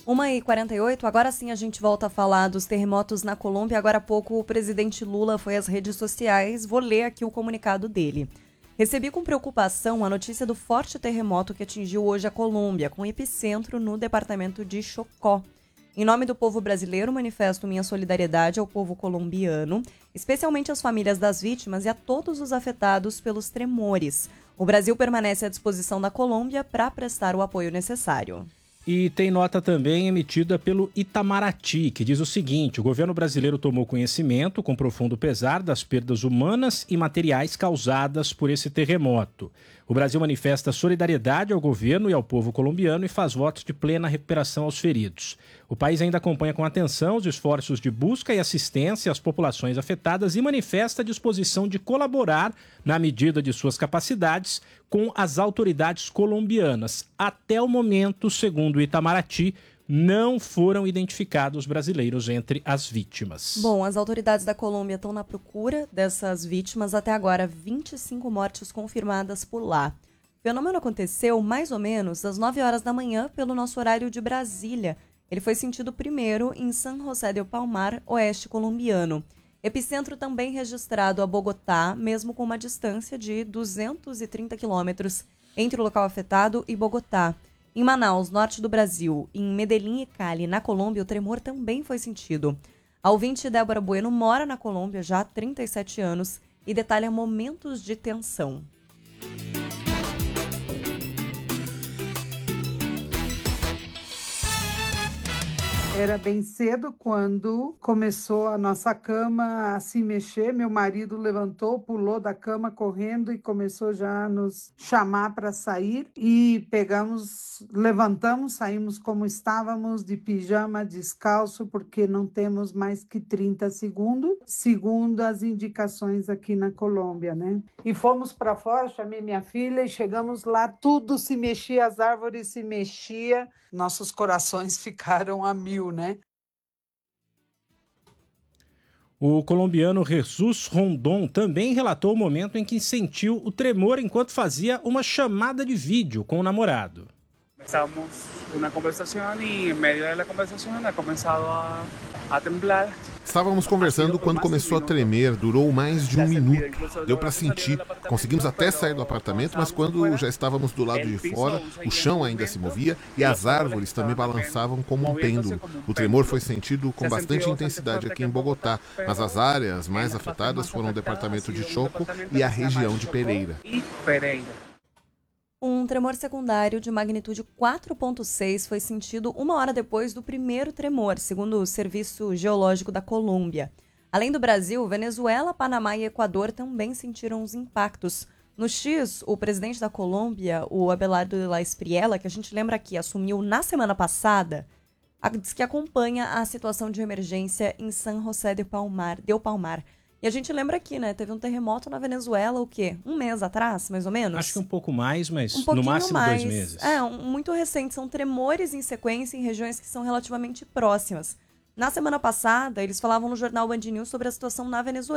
1h48, agora sim a gente volta a falar dos terremotos na Colômbia. Agora há pouco o presidente Lula foi às redes sociais, vou ler aqui o comunicado dele. Recebi com preocupação a notícia do forte terremoto que atingiu hoje a Colômbia, com epicentro no departamento de Chocó. Em nome do povo brasileiro, manifesto minha solidariedade ao povo colombiano, especialmente às famílias das vítimas e a todos os afetados pelos tremores. O Brasil permanece à disposição da Colômbia para prestar o apoio necessário. E tem nota também emitida pelo Itamaraty, que diz o seguinte: o governo brasileiro tomou conhecimento, com profundo pesar, das perdas humanas e materiais causadas por esse terremoto. O Brasil manifesta solidariedade ao governo e ao povo colombiano e faz votos de plena recuperação aos feridos. O país ainda acompanha com atenção os esforços de busca e assistência às populações afetadas e manifesta a disposição de colaborar, na medida de suas capacidades, com as autoridades colombianas. Até o momento, segundo o Itamaraty, não foram identificados brasileiros entre as vítimas. Bom, as autoridades da Colômbia estão na procura dessas vítimas. Até agora, 25 mortes confirmadas por lá. O fenômeno aconteceu mais ou menos às 9 horas da manhã pelo nosso horário de Brasília. Ele foi sentido primeiro em San José del Palmar, oeste colombiano. Epicentro também registrado a Bogotá, mesmo com uma distância de 230 quilômetros entre o local afetado e Bogotá. Em Manaus, norte do Brasil, em Medellín e Cali, na Colômbia, o tremor também foi sentido. A ouvinte Débora Bueno mora na Colômbia já há 37 anos e detalha momentos de tensão. Era bem cedo quando começou a nossa cama a se mexer. Meu marido levantou, pulou da cama correndo e começou já a nos chamar para sair. E levantamos, saímos como estávamos, de pijama, descalço, porque não temos mais que 30 segundos, segundo as indicações aqui na Colômbia, né? E fomos para fora, chamei minha filha e chegamos lá, tudo se mexia, as árvores se mexiam. Nossos corações ficaram a mil, né? O colombiano Jesus Rondon também relatou o momento em que sentiu o tremor enquanto fazia uma chamada de vídeo com o namorado. Estávamos uma conversação e, em meio da conversação, ha começado a temblar. Estávamos conversando quando começou a tremer, durou mais de 1 minuto. Deu para sentir. Conseguimos até sair do apartamento, mas quando já estávamos do lado de fora, o chão ainda se movia e as árvores também balançavam como um pêndulo. O tremor foi sentido com bastante intensidade aqui em Bogotá, mas as áreas mais afetadas foram o departamento de Chocó e a região de Pereira. Um tremor secundário de magnitude 4,6 foi sentido 1 hora depois do primeiro tremor, segundo o Serviço Geológico da Colômbia. Além do Brasil, Venezuela, Panamá e Equador também sentiram os impactos. No X, o presidente da Colômbia, o Abelardo de la Espriella, que a gente lembra aqui, assumiu na semana passada, diz que acompanha a situação de emergência em San José del Palmar. E a gente lembra aqui, né? Teve um terremoto na Venezuela, o quê? 1 mês atrás, mais ou menos? Acho que um pouco mais, mas no máximo mais. 2 meses. Muito recente. São tremores em sequência em regiões que são relativamente próximas. Na semana passada, eles falavam no jornal Band News sobre a situação na Venezuela.